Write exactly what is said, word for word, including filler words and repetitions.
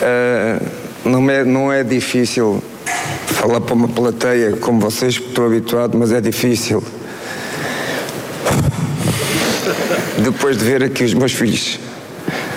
Uh, não, é, não é difícil falar para uma plateia como vocês, que estou habituado, mas é difícil. Depois de ver aqui os meus filhos